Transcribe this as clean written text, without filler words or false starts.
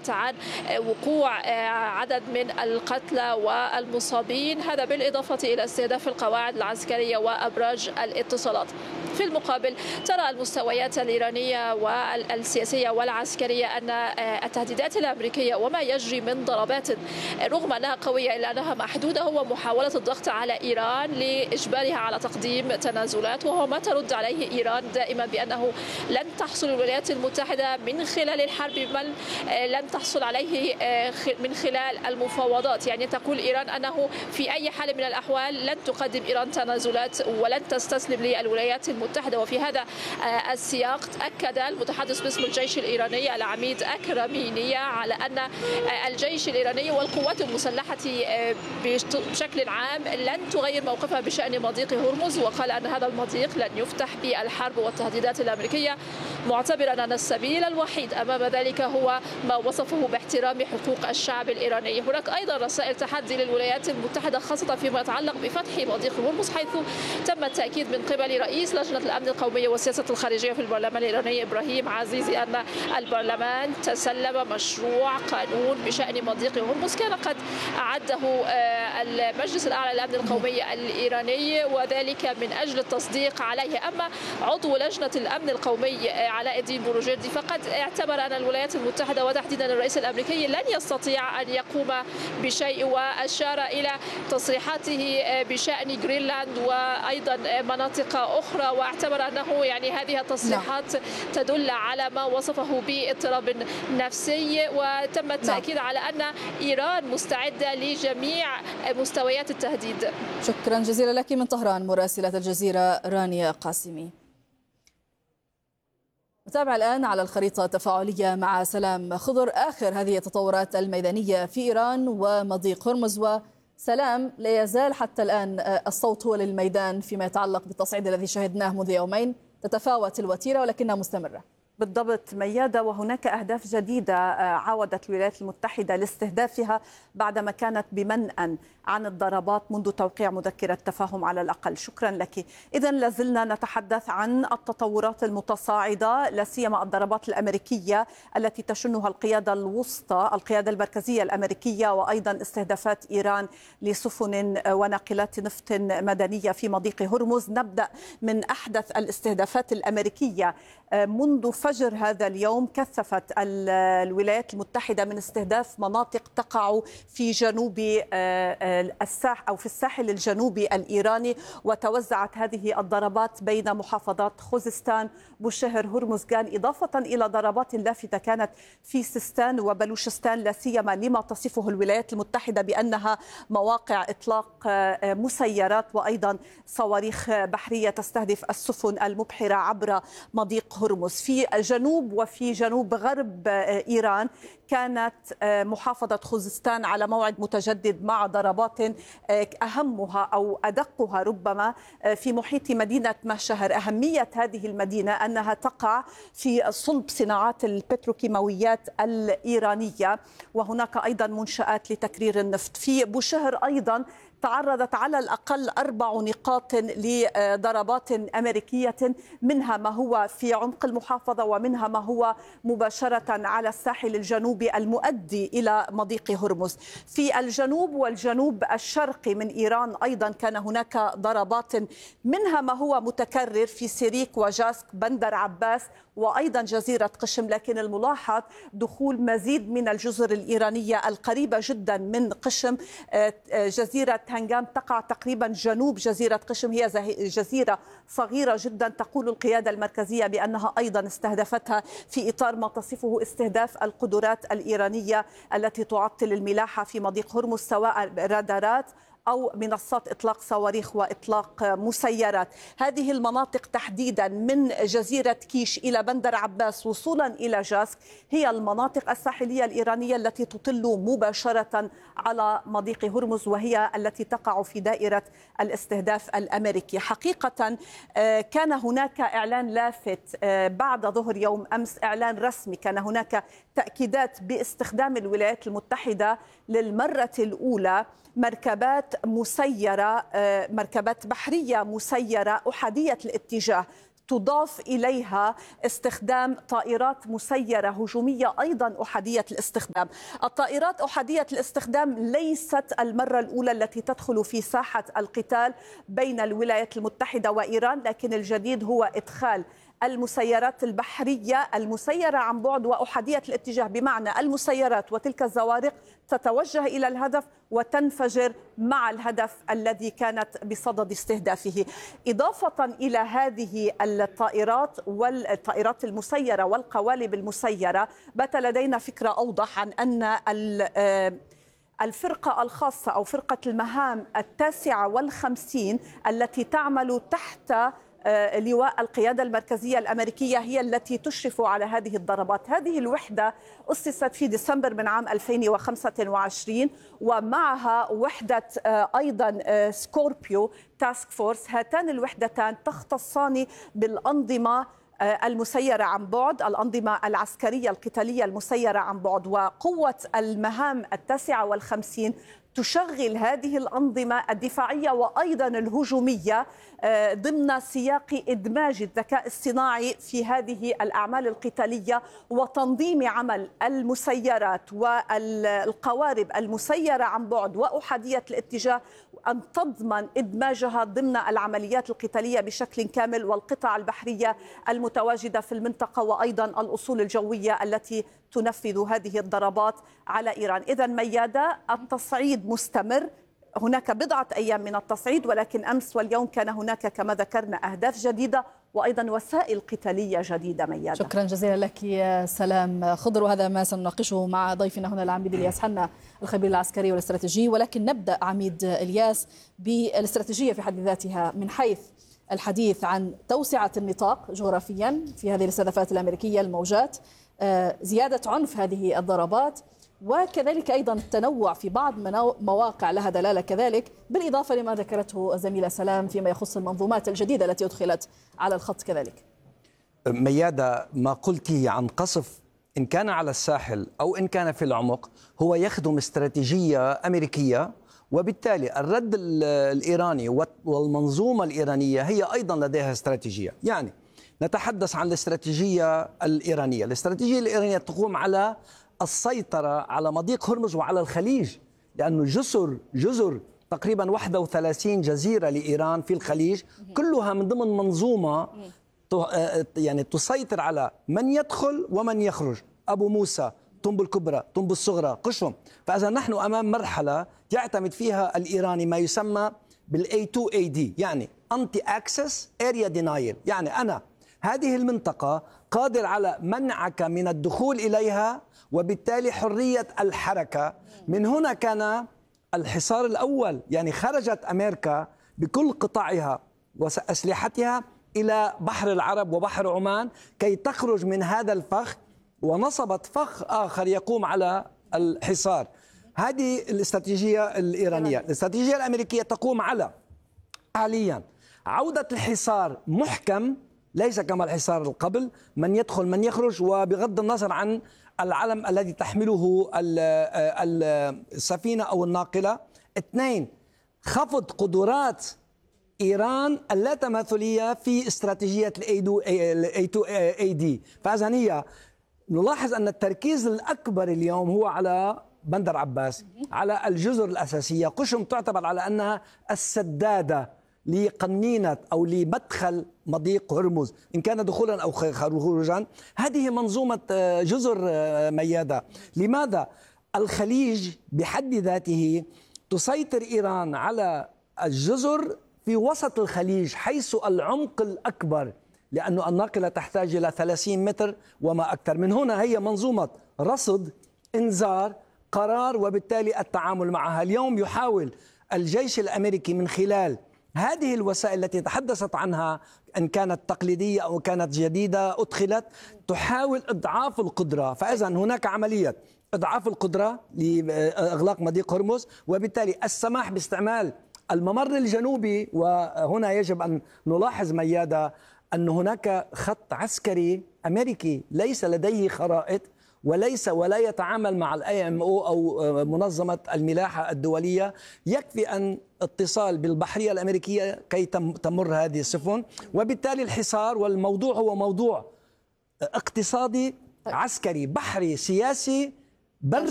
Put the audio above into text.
تحدثت عن وقوع عدد من القتلى والمصابين، هذا بالإضافة إلى استهداف القواعد العسكرية وأبراج الاتصالات. في المقابل ترى المستويات الإيرانية والسياسية والعسكرية أن التهديدات الأمريكية وما يجري من ضربات رغم أنها قوية إلا أنها محدودة هو محاولة الضغط على إيران لإجبارها على تقديم تنازلات، وهو ما ترد عليه إيران دائما بأنه لن تحصل الولايات المتحدة من خلال الحرب بل لن تحصل عليه من خلال المفاوضات. يعني تقول إيران أنه في أي حال من الأحوال لن تقدم إيران تنازلات ولن تستسلم للولايات المتحدة. وفي هذا السياق أكد المتحدث باسم الجيش الإيراني العميد أكرمينية على أن الجيش الإيراني والقوات المسلحة بشكل عام لن تغير موقفها بشأن مضيق هرمز، وقال أن هذا المضيق لن يفتح بالحرب والتهديدات الأمريكية، معتبرا أن السبيل الوحيد أمام ذلك هو ما وصفه باحترام حقوق الشعب الإيراني. هناك أيضا رسائل تحدي للولايات المتحدة خاصة فيما يتعلق بفتح مضيق هرمز، حيث تم التأكيد من قبل رئيس لجنة الأمن القومي والسياسة الخارجية في البرلمان الإيراني إبراهيم عزيزي أن البرلمان تسلم مشروع قانون بشأن مضيق هرمز كان قد أعده المجلس الأعلى للأمن القومي الإيراني، وذلك من أجل التصديق عليه. أما عضو لجنة الأمن القومي علاء الدين بروجردي فقد اعتبر أن الولايات المتحدة وتحديدا الرئيس الأمريكي لن يستطيع أن يقوم بشيء، وأشار إلى تصريحاته بشأن جرينلاند وأيضا مناطق أخرى، واعتبر أنه يعني هذه التصريحات تدل على ما وصفه باضطراب نفسي. وتم التأكيد على أن إيران مستعدة لجميع مستويات التهديد. شكرا جزيلا لك من طهران مراسلة الجزيرة رانيا قاسمي. نتابع الآن على الخريطة التفاعلية مع سلام خضر آخر هذه التطورات الميدانية في إيران ومضيق هرمز. وسلام، لا يزال حتى الآن الصوت هو للميدان فيما يتعلق بالتصعيد الذي شهدناه منذ يومين، تتفاوت الوتيرة ولكنها مستمرة. بالضبط ميادة، وهناك أهداف جديدة عاودت الولايات المتحدة لاستهدافها بعدما كانت بمنأى عن الضربات منذ توقيع مذكرة تفاهم على الأقل. شكرا لك. إذن لازلنا نتحدث عن التطورات المتصاعدة، لا سيما الضربات الأمريكية التي تشنها القيادة الوسطى، القيادة المركزية الأمريكية، وأيضا استهدافات إيران لسفن وناقلات نفط مدنية في مضيق هرمز. نبدأ من أحدث الاستهدافات الأمريكية. منذ فجر هذا اليوم كثفت الولايات المتحدة من استهداف مناطق تقع في جنوب أو في الساحل الجنوبي الإيراني، وتوزعت هذه الضربات بين محافظات خوزستان، بوشهر، هرمزغان، إضافة إلى ضربات لافتة كانت في سيستان وبلوشستان، لا سيما لما تصفه الولايات المتحدة بأنها مواقع إطلاق مسيرات وأيضا صواريخ بحرية تستهدف السفن المبحرة عبر مضيق هرمز. في جنوب وفي جنوب غرب إيران كانت محافظة خوزستان على موعد متجدد مع ضربات أهمها أو أدقها ربما في محيط مدينة مشهر. أهمية هذه المدينة أنها تقع في صلب صناعات البتروكيماويات الإيرانية، وهناك أيضا منشآت لتكرير النفط. في بوشهر أيضا تعرضت على الأقل 4 نقاط لضربات أمريكية، منها ما هو في عمق المحافظة ومنها ما هو مباشرة على الساحل الجنوبي المؤدي إلى مضيق هرمز. في الجنوب والجنوب الشرقي من إيران أيضا كان هناك ضربات، منها ما هو متكرر في سيريك وجاسك، بندر عباس، وأيضا جزيرة قشم. لكن الملاحظ دخول مزيد من الجزر الإيرانية القريبة جدا من قشم. جزيرة هنغام تقع تقريبا جنوب جزيرة قشم، هي جزيرة صغيرة جدا. تقول القيادة المركزية بأنها أيضا استهدفتها في إطار ما تصفه استهداف القدرات الإيرانية التي تعطل الملاحة في مضيق هرمز، سواء رادارات أو منصات إطلاق صواريخ وإطلاق مسيرات. هذه المناطق تحديدا من جزيرة كيش إلى بندر عباس وصولا إلى جاسك هي المناطق الساحلية الإيرانية التي تطل مباشرة على مضيق هرمز، وهي التي تقع في دائرة الاستهداف الأمريكي. حقيقة كان هناك إعلان لافت بعد ظهر يوم أمس، إعلان رسمي، كان هناك تأكيدات باستخدام الولايات المتحدة للمرة الأولى مركبات مسيرة، مركبات بحرية مسيرة أحادية الاتجاه تضاف إليها استخدام طائرات مسيرة هجومية أيضا أحادية الاستخدام. الطائرات أحادية الاستخدام ليست المرة الأولى التي تدخل في ساحة القتال بين الولايات المتحدة وإيران، لكن الجديد هو إدخال المسيرات البحرية المسيرة عن بعد وأحادية الاتجاه، بمعنى المسيرات وتلك الزوارق تتوجه إلى الهدف وتنفجر مع الهدف الذي كانت بصدد استهدافه. إضافة إلى هذه الطائرات والطائرات المسيرة والقوالب المسيرة، بات لدينا فكرة أوضح عن أن الفرقة الخاصة أو فرقة المهام 59 التي تعمل تحت لواء القيادة المركزية الأمريكية هي التي تشرف على هذه الضربات. هذه الوحدة أسست في ديسمبر من عام 2025، ومعها وحدة أيضا سكوربيو تاسك فورس. هاتان الوحدتان تختصان بالأنظمة المسيرة عن بعد، الأنظمة العسكرية القتالية المسيرة عن بعد. وقوة المهام 59 تشغل هذه الأنظمة الدفاعية وأيضا الهجومية ضمن سياق إدماج الذكاء الصناعي في هذه الأعمال القتالية وتنظيم عمل المسيرات والقوارب المسيرة عن بعد وأحادية الاتجاه، أن تضمن إدماجها ضمن العمليات القتالية بشكل كامل، والقطع البحرية المتواجدة في المنطقة وأيضا الأصول الجوية التي تنفذ هذه الضربات على إيران. إذن ميادة، التصعيد مستمر، هناك بضعة أيام من التصعيد، ولكن أمس واليوم كان هناك كما ذكرنا أهداف جديدة وأيضا وسائل قتالية جديدة. ميادة، شكرا جزيلا لك يا سلام خضر، وهذا ما سنناقشه مع ضيفنا هنا العميد إلياس حنا الخبير العسكري والاستراتيجي. ولكن نبدأ عميد إلياس بالاستراتيجية في حد ذاتها، من حيث الحديث عن توسعة النطاق جغرافيا في هذه الاستهدافات الأمريكية، الموجات، زيادة عنف هذه الضربات، وكذلك أيضا التنوع في بعض مواقع لها دلالة كذلك، بالإضافة لما ذكرته الزميلة سلام فيما يخص المنظومات الجديدة التي أدخلت على الخط كذلك. ميادة، ما قلته عن قصف إن كان على الساحل أو إن كان في العمق هو يخدم استراتيجية أمريكية، وبالتالي الرد الإيراني والمنظومة الإيرانية هي أيضا لديها استراتيجية. يعني نتحدث عن الاستراتيجية الإيرانية. الاستراتيجية الإيرانية تقوم على السيطرة على مضيق هرمز وعلى الخليج، لأنه جزر تقريبا 31 جزيرة لإيران في الخليج، كلها من ضمن منظومة يعني تسيطر على من يدخل ومن يخرج، أبو موسى، طنب الكبرى، طنب الصغرى، قشم. فإذا نحن أمام مرحلة يعتمد فيها الإيراني ما يسمى بالA2AD، يعني Anti Access Area Denial، يعني أنا هذه المنطقة قادر على منعك من الدخول إليها وبالتالي حرية الحركة. من هنا كان الحصار الأول، يعني خرجت أمريكا بكل قطاعها وأسلحتها إلى بحر العرب وبحر عمان كي تخرج من هذا الفخ، ونصبت فخ آخر يقوم على الحصار. هذه الاستراتيجية الإيرانية. الاستراتيجية الأمريكية تقوم على حاليا عودة الحصار محكم، ليس كما الحصار القبل، من يدخل من يخرج، وبغض النظر عن العلم الذي تحمله السفينة أو الناقلة. 2، خفض قدرات إيران اللاتماثلية في استراتيجية A2AD. فإذن هي نلاحظ أن التركيز الأكبر اليوم هو على بندر عباس، على الجزر الأساسية. قشم تعتبر على أنها السدادة لقنينة أو لمدخل مضيق هرمز إن كان دخولا أو خروجا. هذه منظومة جزر ميادة. لماذا؟ الخليج بحد ذاته تسيطر إيران على الجزر في وسط الخليج حيث العمق الأكبر، لأن الناقلة تحتاج إلى 30 متر وما أكثر. من هنا هي منظومة رصد، إنذار، قرار، وبالتالي التعامل معها. اليوم يحاول الجيش الأمريكي من خلال هذه الوسائل التي تحدثت عنها، إن كانت تقليدية أو كانت جديدة أدخلت، تحاول إضعاف القدرة. فإذا هناك عملية إضعاف القدرة لإغلاق مضيق هرمز، وبالتالي السماح باستعمال الممر الجنوبي. وهنا يجب أن نلاحظ ميادة أن هناك خط عسكري أمريكي ليس لديه خرائط ولا يتعامل مع IMO أو منظمة الملاحة الدولية. يكفي أن اتصال بالبحرية الأمريكية كي تمر هذه السفن، وبالتالي الحصار والموضوع هو موضوع اقتصادي عسكري بحري سياسي بري